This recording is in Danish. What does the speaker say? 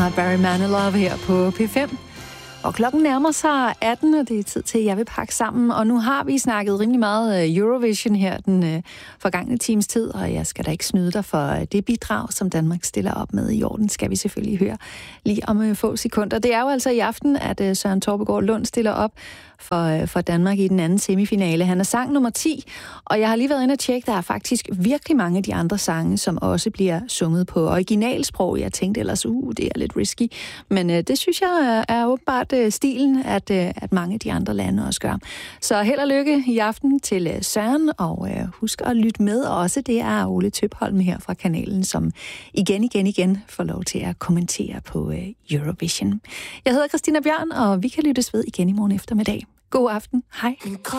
Barry Manilow her på P5. Og klokken nærmer sig 18, og det er tid til, at jeg vil pakke sammen. Og nu har vi snakket rimelig meget Eurovision her den forgangne times tid, og jeg skal da ikke snyde dig for det bidrag, som Danmark stiller op med i år. Den skal vi selvfølgelig høre lige om få sekunder. Det er jo altså i aften, at Søren Torpegaard Lund stiller op for Danmark i den anden semifinale. Han er sang nummer 10, og jeg har lige været inde og tjekke, der er faktisk virkelig mange af de andre sange, som også bliver sunget på originalsprog. Jeg tænkte ellers, det er lidt risky, men det synes jeg er åbenbart stilen, at mange af de andre lande også gør. Så held og lykke i aften til Søren, og husk at lytte med også. Det er Ole Tøpholm her fra kanalen, som igen får lov til at kommentere på Eurovision. Jeg hedder Christina Bjørn, og vi kan lyttes ved igen i morgen eftermiddag. God aften. Hej.